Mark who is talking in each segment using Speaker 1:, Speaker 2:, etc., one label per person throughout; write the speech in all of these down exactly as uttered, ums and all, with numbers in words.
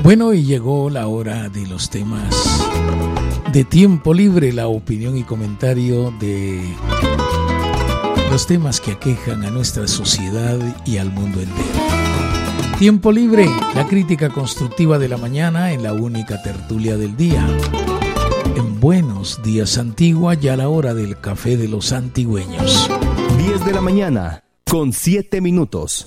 Speaker 1: Bueno, y llegó la hora de los temas de tiempo libre, la opinión y comentario de los temas que aquejan a nuestra sociedad y al mundo entero. Tiempo libre, la crítica constructiva de la mañana en la única tertulia del día. En Buenos Días Antigua, ya la hora del café de los antigüeños.
Speaker 2: diez de la mañana, con siete minutos.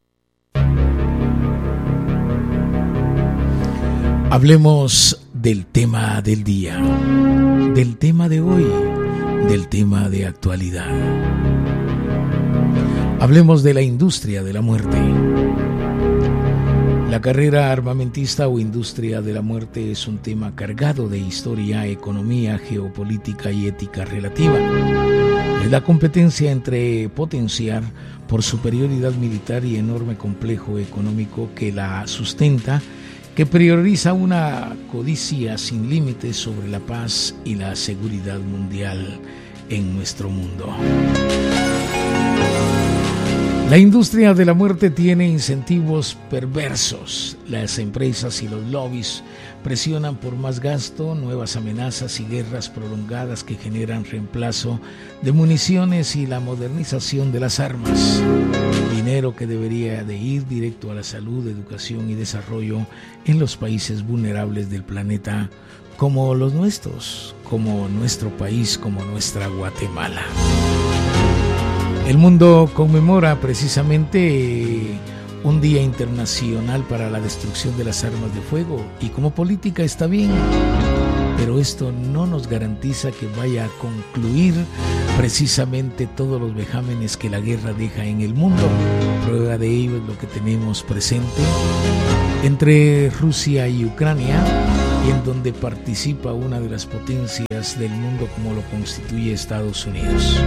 Speaker 1: Hablemos del tema del día, del tema de hoy, del tema de actualidad. Hablemos de la industria de la muerte. La carrera armamentista o industria de la muerte es un tema cargado de historia, economía, geopolítica y ética relativa. Es la competencia entre potenciar por superioridad militar y enorme complejo económico que la sustenta, que prioriza una codicia sin límites sobre la paz y la seguridad mundial en nuestro mundo. La industria de la muerte tiene incentivos perversos. Las empresas y los lobbies presionan por más gasto, nuevas amenazas y guerras prolongadas que generan reemplazo de municiones y la modernización de las armas. Dinero que debería de ir directo a la salud, educación y desarrollo en los países vulnerables del planeta, como los nuestros, como nuestro país, como nuestra Guatemala. El mundo conmemora precisamente un Día Internacional para la Destrucción de las Armas de Fuego, y como política está bien, pero esto no nos garantiza que vaya a concluir precisamente todos los vejámenes que la guerra deja en el mundo. Prueba de ello es lo que tenemos presente entre Rusia y Ucrania, y en donde participa una de las potencias del mundo como lo constituye Estados Unidos.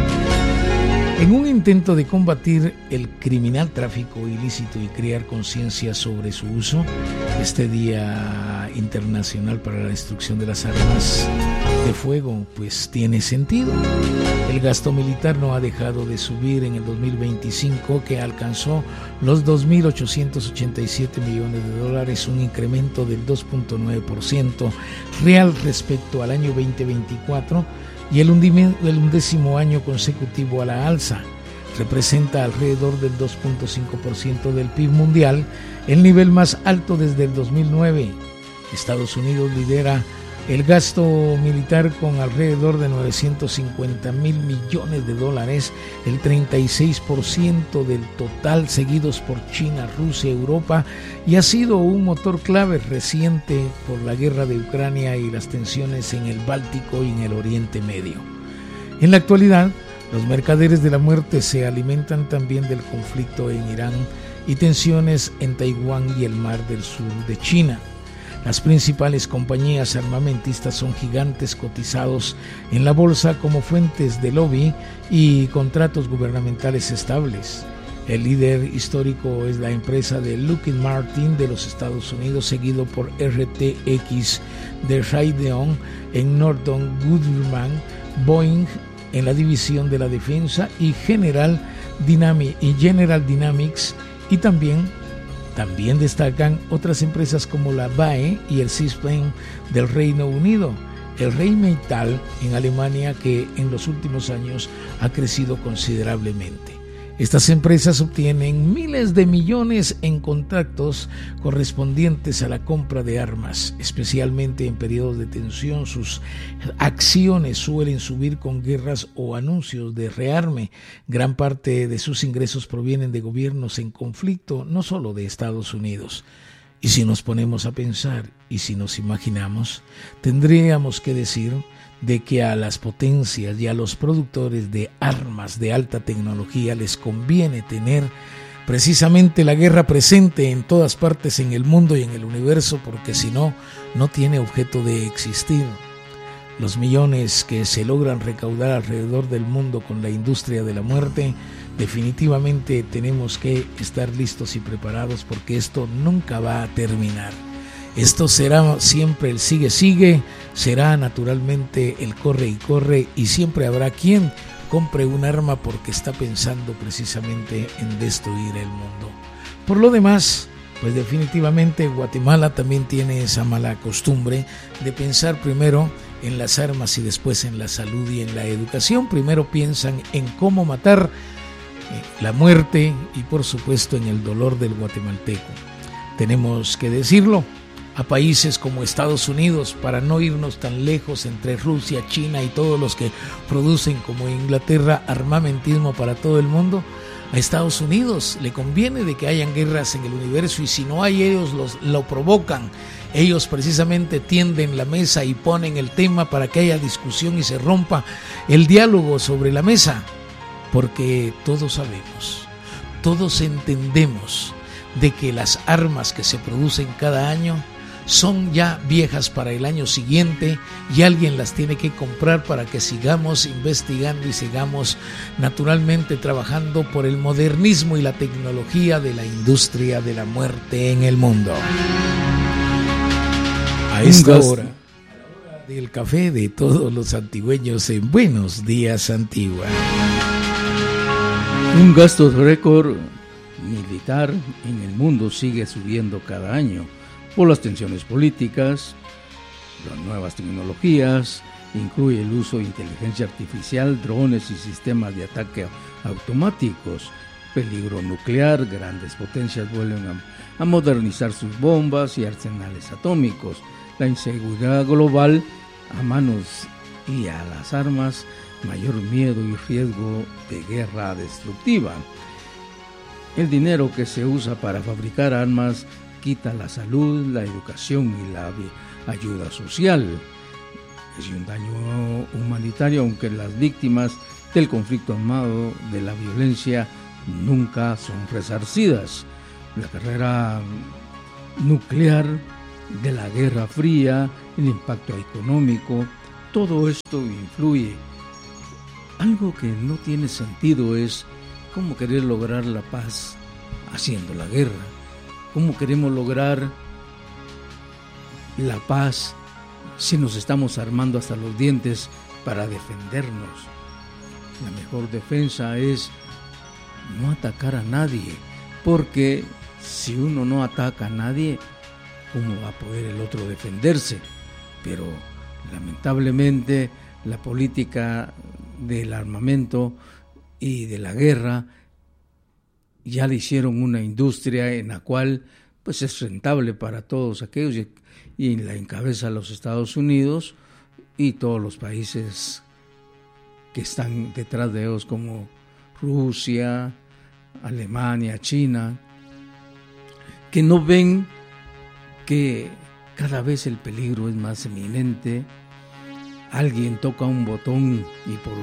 Speaker 1: En un intento de combatir el criminal tráfico ilícito y crear conciencia sobre su uso, este Día Internacional para la Destrucción de las Armas de Fuego pues tiene sentido. El gasto militar no ha dejado de subir en el dos mil veinticinco, que alcanzó los dos mil ochocientos ochenta y siete millones de dólares, un incremento del dos punto nueve por ciento real respecto al año veinte veinticuatro, y el undécimo año consecutivo a la alza. Representa alrededor del dos punto cinco por ciento del P I B mundial, el nivel más alto desde el dos mil nueve. Estados Unidos lidera el gasto militar con alrededor de novecientos cincuenta mil millones de dólares, el treinta y seis por ciento del total, seguidos por China, Rusia, Europa, y ha sido un motor clave reciente por la guerra de Ucrania y las tensiones en el Báltico y en el Oriente Medio. En la actualidad, los mercaderes de la muerte se alimentan también del conflicto en Irán y tensiones en Taiwán y el Mar del Sur de China. Las principales compañías armamentistas son gigantes cotizados en la bolsa como fuentes de lobby y contratos gubernamentales estables. El líder histórico es la empresa de Lockheed Martin de los Estados Unidos, seguido por R T X de Raytheon en Northrop Grumman, Boeing en la división de la defensa y General Dynamics y General Dynamics, y también También destacan otras empresas como la B A E y el Sysplane del Reino Unido, el Rheinmetall en Alemania, que en los últimos años ha crecido considerablemente. Estas empresas obtienen miles de millones en contratos correspondientes a la compra de armas, especialmente en periodos de tensión. Sus acciones suelen subir con guerras o anuncios de rearme. Gran parte de sus ingresos provienen de gobiernos en conflicto, no solo de Estados Unidos. Y si nos ponemos a pensar y si nos imaginamos, tendríamos que decir de que a las potencias y a los productores de armas de alta tecnología les conviene tener precisamente la guerra presente en todas partes en el mundo y en el universo, porque si no, no tiene objeto de existir. Los millones que se logran recaudar alrededor del mundo con la industria de la muerte, definitivamente tenemos que estar listos y preparados, porque esto nunca va a terminar. Esto será siempre el sigue-sigue, será naturalmente el corre y corre, y siempre habrá quien compre un arma porque está pensando precisamente en destruir el mundo. Por lo demás, pues definitivamente Guatemala también tiene esa mala costumbre de pensar primero en las armas y después en la salud y en la educación. Primero piensan en cómo matar, eh, la muerte y por supuesto en el dolor del guatemalteco. Tenemos que decirlo, a países como Estados Unidos, para no irnos tan lejos, entre Rusia, China y todos los que producen como Inglaterra armamentismo para todo el mundo. A Estados Unidos le conviene de que hayan guerras en el universo, y si no hay, ellos los, lo provocan. Ellos precisamente tienden la mesa y ponen el tema para que haya discusión y se rompa el diálogo sobre la mesa, porque todos sabemos, todos entendemos de que las armas que se producen cada año son ya viejas para el año siguiente y alguien las tiene que comprar para que sigamos investigando y sigamos naturalmente trabajando por el modernismo y la tecnología de la industria de la muerte en el mundo. A esta hora, a la hora del café de todos los antigüeños en Buenos Días Antigua.
Speaker 3: Un gasto récord militar en el mundo sigue subiendo cada año por las tensiones políticas, las nuevas tecnologías, incluye el uso de inteligencia artificial, drones y sistemas de ataque automáticos, peligro nuclear, grandes potencias vuelven a, a modernizar sus bombas y arsenales atómicos, la inseguridad global a manos y a las armas, mayor miedo y riesgo de guerra destructiva. El dinero que se usa para fabricar armas quita la salud, la educación y la ayuda social. Es un daño humanitario, aunque las víctimas del conflicto armado, de la violencia, nunca son resarcidas. La carrera nuclear, de la Guerra Fría, el impacto económico, todo esto influye. Algo que no tiene sentido es cómo querer lograr la paz haciendo la guerra. ¿Cómo queremos lograr la paz si nos estamos armando hasta los dientes para defendernos? La mejor defensa es no atacar a nadie, porque si uno no ataca a nadie, ¿cómo va a poder el otro defenderse? Pero lamentablemente la política del armamento y de la guerra ya le hicieron una industria en la cual pues es rentable para todos aquellos, y, y la encabeza los Estados Unidos y todos los países que están detrás de ellos, como Rusia, Alemania, China, que no ven que cada vez el peligro es más eminente. Alguien toca un botón y por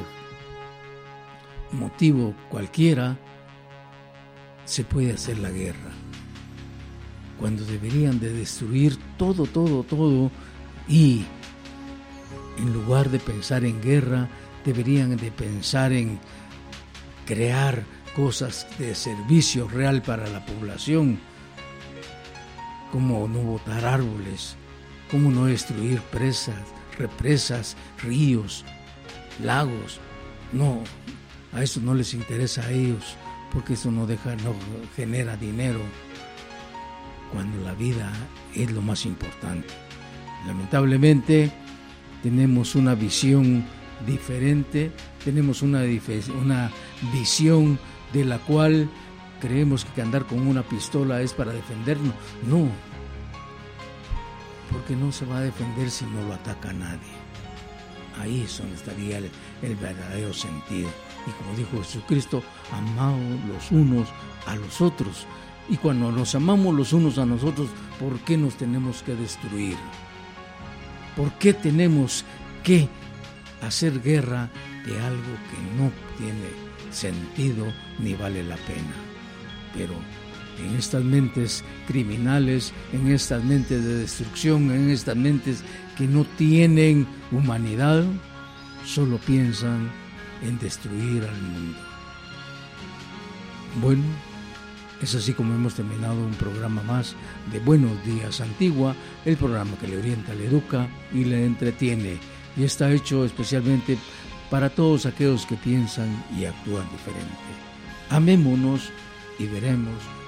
Speaker 3: motivo cualquiera se puede hacer la guerra, cuando deberían de destruir todo, todo, todo, y en lugar de pensar en guerra, deberían de pensar en crear cosas de servicio real para la población, como no botar árboles, como no destruir presas, represas, ríos, lagos. No, a eso no les interesa a ellos, porque eso no deja, no genera dinero, cuando la vida es lo más importante. Lamentablemente tenemos una visión diferente, tenemos una, una visión de la cual creemos que andar con una pistola es para defendernos. No, porque no se va a defender si no lo ataca a nadie. Ahí es donde estaría el, el verdadero sentido. Y como dijo Jesucristo, amaos los unos a los otros. Y cuando nos amamos los unos a nosotros, ¿por qué nos tenemos que destruir? ¿Por qué tenemos que hacer guerra de algo que no tiene sentido ni vale la pena? Pero en estas mentes criminales, en estas mentes de destrucción, en estas mentes que no tienen humanidad, solo piensan en destruir al mundo. Bueno, es así como hemos terminado un programa más de Buenos Días Antigua, el programa que le orienta, le educa y le entretiene, y está hecho especialmente para todos aquellos que piensan y actúan diferente. Amémonos y veremos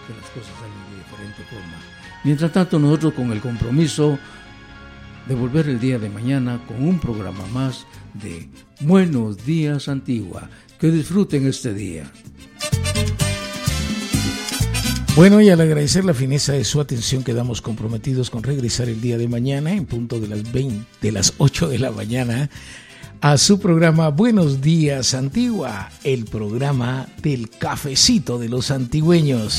Speaker 3: que las cosas salen de diferente forma. Mientras tanto, nosotros con el compromiso de volver el día de mañana con un programa más de Buenos Días Antigua. Que disfruten este día.
Speaker 1: Bueno, y al agradecer la fineza de su atención, quedamos comprometidos con regresar el día de mañana en punto de las veinte, de las ocho de la mañana a su programa Buenos Días Antigua, el programa del cafecito de los antigüeños.